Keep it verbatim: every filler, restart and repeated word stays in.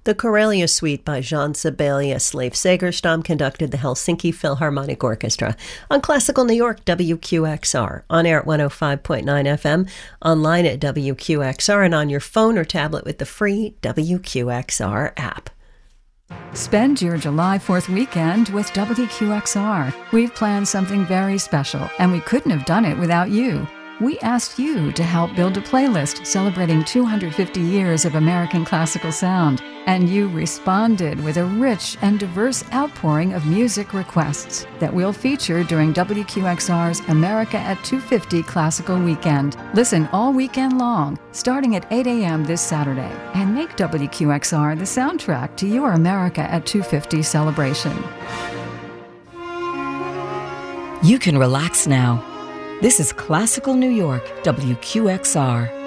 The Karelia Suite by Jean Sibelius. Leif Segerstam conducted the Helsinki Philharmonic Orchestra on Classical New York W Q X R, on air at one oh five point nine F M, online at W Q X R, and on your phone or tablet with the free W Q X R app. Spend your July fourth weekend with W Q X R. We've planned something very special, and we couldn't have done it without you. We asked you to help build a playlist celebrating two hundred fifty years of American classical sound, and you responded with a rich and diverse outpouring of music requests that we'll feature during W Q X R's America at two fifty Classical Weekend. Listen all weekend long, starting at eight a.m. this Saturday, and make W Q X R the soundtrack to your America at two fifty celebration. You can relax now. This is Classical New York, W Q X R.